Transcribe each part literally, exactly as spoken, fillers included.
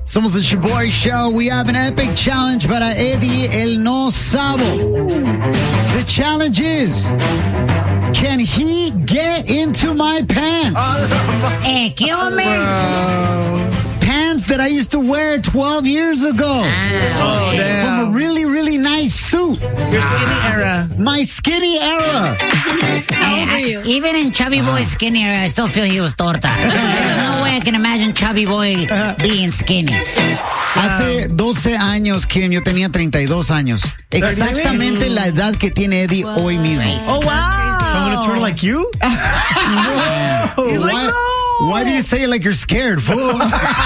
Somos el Shaboy Show. We have an epic challenge para Eddie el No Sabo. The challenge is, can he get into my pants? Eh, ¿qué hombre? Pants that I used to wear twelve years ago. Ah, Oh, damn. From a really, really nice suit. Your skinny era. My skinny era. How old are you? Even in Chubby Boy's skinny era, I still feel he was torta. There's no way I can imagine Chubby Boy being skinny. Hace doce años, Kim, yo tenía treinta y dos años. Exactamente la edad que tiene Eddie hoy mismo. Oh, wow. I'm going to turn like you? He's like, why, no. why do you say it like you're scared, fool? Am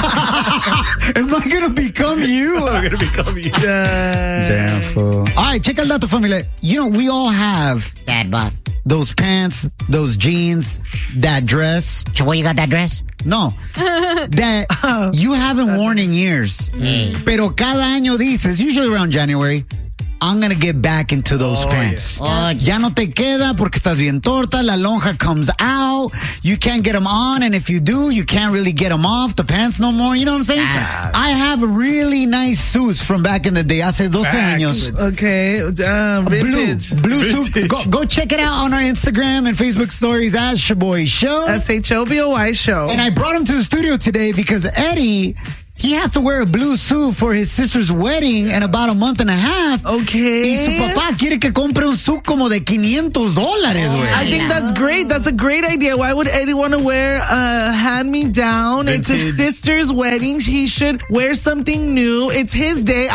I going to become you? I'm going to become you. Damn, fool. All right, check out dato, familia. You know, we all have Dad bod. those pants, those jeans, that dress. Chaboy, you got that dress? No, that you haven't worn in years. Pero cada año dices, usually around January, I'm going to get back into those Oh, pants. yeah. Oh, Ya no te queda porque estás bien torta. La lonja comes out. You can't get them on. And if you do, you can't really get them off the pants no more. You know what I'm saying? Ah. I have really nice suits from back in the day. Hace doce Back. años. Okay, uh, vintage. Blue, blue suit. Vintage. Go, go check it out on our Instagram and Facebook stories at Shaboy Show. S H O B O Y show. And I brought him to the studio today because Eddie, he has to wear a blue suit for his sister's wedding in about a month and a half. Okay. Y su papá quiere que compre un suit como de quinientos dólares, güey. I think that's great. That's a great idea. Why would Eddie want to wear a hand-me-down? It's his Vintage. sister's wedding. He should wear something new. It's his day.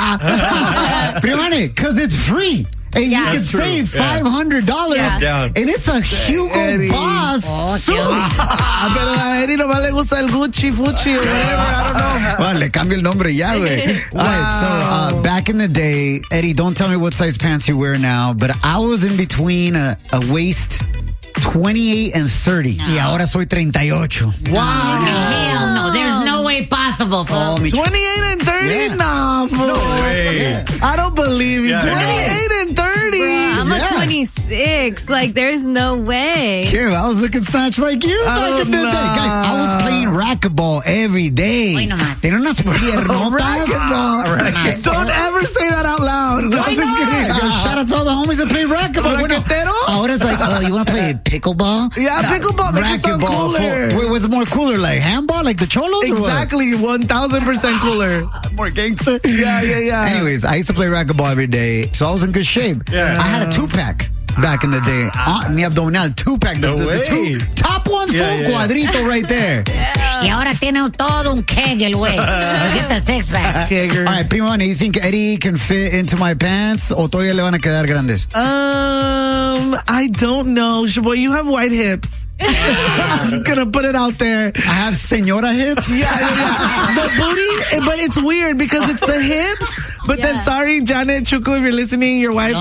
Ah. Primane, because it's free. And Yeah. you can That's true. save Yeah. five hundred dollars. Yeah. Down. And it's a Hugo Eddie. Boss Oh, suit. Ah, pero a Eddie nomás le gusta el Gucci, Fucci, whatever. I don't know. Well, le cambio el nombre ya, güey. All right, so uh, back in the day, Eddie, don't tell me what size pants you wear now, but I was in between a, a waist twenty-eight and thirty. Y ahora soy treinta y ocho. Wow. Hell no. There's no way possible, fool. Oh, mi ch- twenty-eight and thirty? Yeah. Nah, fool. No way. I don't believe you. Yeah, I know. twenty-eight and thirty. I'm Yeah. a twenty-six. Like, there's no way. Kim, I was looking such like you back Oh, in the day. nah. Guys, I was playing racquetball every day. Hoy nomás. Tenía unas piernotas. Racquetball. Racquetball. Don't ever say that out loud. No, I'm just kidding. Yo, shout out to all the homies that play racquetball. Bueno, Raquetero? ahora it's like, oh, you want to play pickleball? Yeah, pickleball makes it sound Racquetball. cooler. For, wait, what's more cooler, like handball, like the cholos? or what? Exactly, one thousand percent cooler. More gangster. Yeah, yeah, yeah. Anyways, I used to play racquetball every day, so I was in good shape. Yeah. I had a two-pack back in the day. Uh, mi abdominal, two-pack. No the, the, the way. two, top one's Yeah, full yeah, yeah. cuadrito right there. Y ahora tiene todo un kegel, güey. Get the six-pack. Kegger. All right, primo, do you think Eddie can fit into my pants o todavía le van a quedar grandes? Um, I don't know. Shaboy, you have white hips. I'm just gonna put it out there. I have senora hips. Yeah, yeah, yeah. The booty, but it's weird because it's the hips. But then, Yeah. sorry, Janet Chuku, if you're listening, your wife.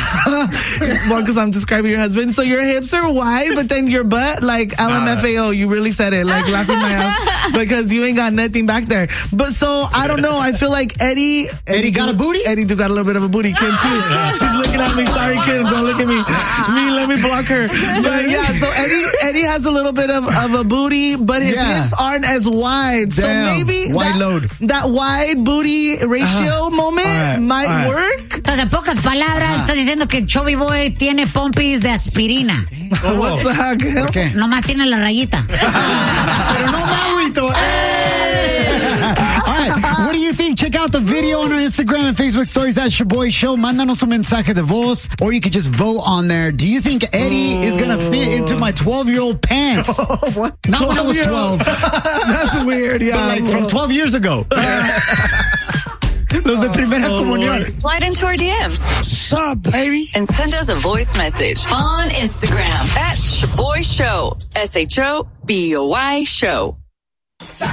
Well, because I'm describing your husband. So your hips are wide, but then your butt, like L M F A O, you really said it, like laughing my ass because you ain't got nothing back there. But so I don't know. I feel like Eddie, Eddie got a booty? Eddie do got a little bit of a booty. Kim too. She's looking at me. Sorry, Kim, don't look at me. Me, let me block her. But yeah, so Eddie, Eddie has a little bit of, of a booty, but his Yeah. hips aren't as wide. So Damn. maybe Wide that, load. that wide booty ratio moment All right, might all right. work. Entonces, en pocas palabras, estás diciendo que Chubby Boy tiene pompis de aspirina. Oh, What the heck? ¿Por qué? Nomás tiene la rayita. Pero no me agüito. All right, what do you think? Check out the video on our Instagram and Facebook stories at Shaboy Show. Mándanos un mensaje de voz, or you could just vote on there. Do you think Eddie is going to fit into my twelve-year-old pants? What? Not when I was twelve-year-old? twelve, That's weird, yeah. but like from twelve years ago. Los de primera comunión. Slide into our D Ms. Sup, baby? And send us a voice message on Instagram at Shaboy Show. S H O B O Y Show.